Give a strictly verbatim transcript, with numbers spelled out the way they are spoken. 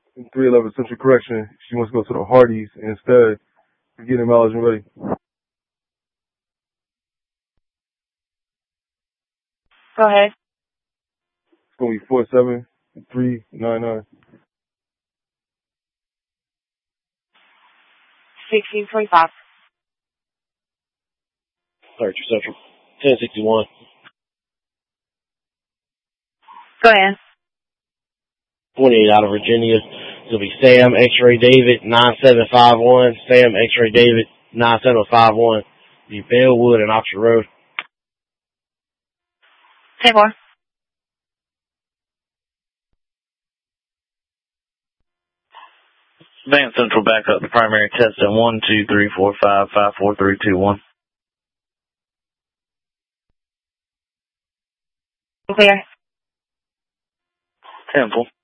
three eleven Central Correction. She wants to go to the Hardys instead of getting mileage and ready. Go ahead. It's going to be four seven three nine nine. sixteen twenty-five. Third Central. ten sixty-one. Go ahead. twenty-eight out of Virginia. It'll be Sam X-Ray David nine seven five one. Sam X-Ray David nine seven five one. Be Bellwood and Oxford Road. ten four. Van Central back up the primary test at one two three four five five four three two one. Clear. Temple.